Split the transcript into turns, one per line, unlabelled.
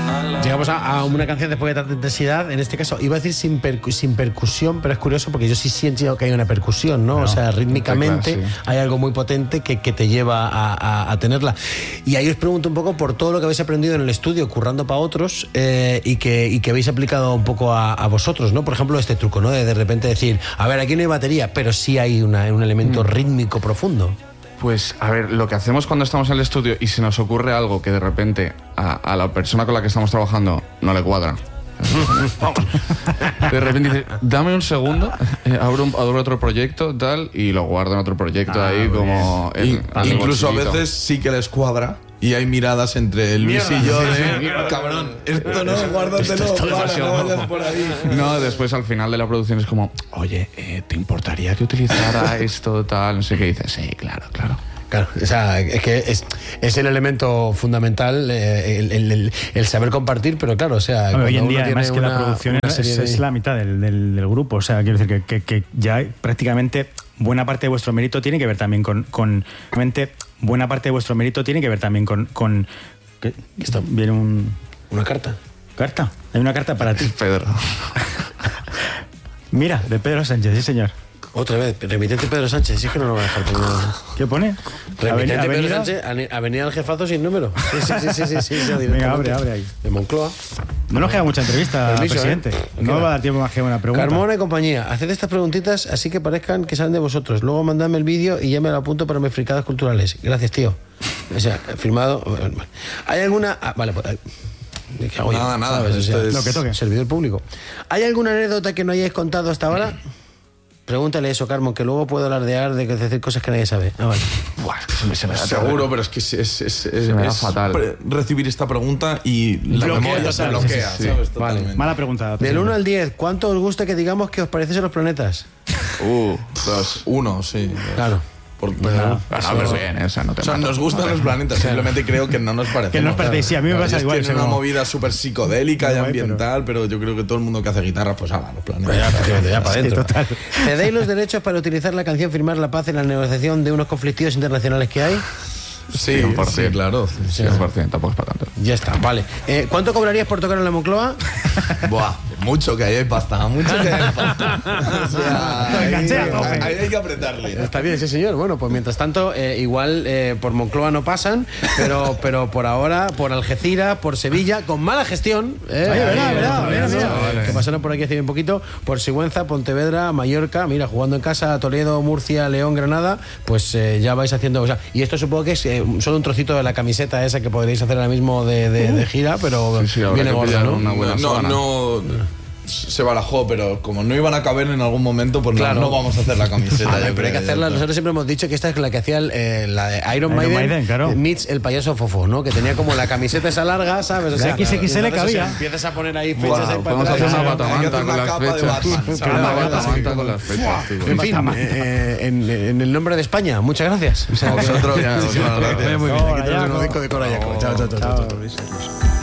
Llegamos a una canción después de tanta intensidad. En este caso, iba a decir sin percusión, pero es curioso porque yo sí siento que hay una percusión, ¿no? O sea, rítmicamente
claro, sí.
hay algo muy potente que te lleva a tenerla. Y ahí os pregunto un poco por todo lo que habéis aprendido en el estudio, currando para otros, y que habéis aplicado un poco a vosotros, ¿no? Por ejemplo, este truco, ¿no? De repente decir, a ver, aquí no hay batería, pero sí hay un elemento rítmico profundo.
Pues, a ver, lo que hacemos cuando estamos en el estudio y se nos ocurre algo que de repente a la persona con la que estamos trabajando no le cuadra. De repente dice, dame un segundo, abro otro proyecto, tal, y lo guardo en otro proyecto ahí como...
incluso a veces sí que les cuadra. Y hay miradas entre Luis y yo de... Cabrón, esto no, guárdatelo, no vayas por ahí.
No, después al final de la producción es como, oye, ¿te importaría que utilizara esto, tal? No sé qué. Dices, sí, claro.
Claro, o sea, es que es el elemento fundamental, el saber compartir, pero claro, o sea...
Hoy en día, además, que la producción es la mitad del grupo, o sea, quiero decir que ya prácticamente buena parte de vuestro mérito tiene que ver también buena parte de vuestro mérito tiene que ver también con ¿qué? Viene
una carta.
¿Carta? Hay una carta para ti.
Pedro.
Mira, de Pedro Sánchez, sí señor.
Otra vez, remitente Pedro Sánchez, sí que no lo voy a dejar por nada.
¿Qué pone?
Remitente Pedro Sánchez, Avenida del Jefazo sin número. Sí.
Venga, abre ahí.
De Moncloa.
No nos queda mucha entrevista, presidente. No va a dar tiempo más que una pregunta.
Carmona y compañía, haced estas preguntitas así que parezcan que salen de vosotros. Luego mandadme el vídeo y ya me lo apunto para mis fricadas culturales. Gracias, tío. O sea, firmado. ¿Hay alguna...? Vale, pues...
Nada.
O sea,
lo que toque.
Servidor público. ¿Hay alguna anécdota que no hayáis contado hasta ahora? Pregúntale eso, Carmon, que luego puedo alardear de decir cosas que nadie sabe. Vale.
Seguro, pero es que es
fatal
recibir esta pregunta y la memoria se bloquea,
sí.
¿sabes?
Vale.
Totalmente.
Mala pregunta.
Del 1 al 10, ¿cuánto os gusta que digamos que os parecen los planetas?
1, sí.
Claro.
Porque,
pero bien, o sea, no te mato.
nos gustan los planetas, simplemente creo que no nos parecen.
Que no os parece, sí, a mí me pasa igual.
Es una movida súper psicodélica y ambiental, pero yo creo que todo el mundo que hace guitarra, pues los planetas.
Ya para adentro.
Total.
¿Cedéis los derechos para utilizar la canción Firmar la Paz en la negociación de unos conflictivos internacionales que hay?
Sí,
100%.
sí, claro.
100%, tampoco es para tanto.
Ya está, vale. ¿Cuánto cobrarías por tocar en la Moncloa?
Buah, mucho que hay pasta, mucho que hay pasta. O sea, ahí hay que apretarle.
Está bien, sí, señor. Bueno, pues mientras tanto, igual por Moncloa no pasan, pero por ahora, por Algeciras, por Sevilla, con mala gestión. Que pasaron por aquí hace bien poquito, por Sigüenza, Pontevedra, Mallorca, mira, jugando en casa, Toledo, Murcia, León, Granada, pues ya vais haciendo cosas. Y esto supongo que es solo un trocito de la camiseta esa que podréis hacer ahora mismo de gira, pero viene gorda, ¿no?
Una buena zona.
No, se barajó, pero como no iban a caber en algún momento, pues claro, no vamos a hacer la camiseta.
Pero hay que hacerla. Nosotros siempre hemos dicho que esta es la que hacía la de Iron Maiden,
claro.
meets el payaso Fofo, ¿no? Que tenía como la camiseta esa larga, ¿sabes? O sea,
XXL cabía.
Empiezas a poner ahí fechas ahí para
podemos
atrás.
hacer una batamanta con las fechas. Una batamanta con las fechas, tío.
En fin, en el nombre de España, muchas gracias.
A vosotros.
Muy bien, aquí tenemos un disco de Corayaco. Chao.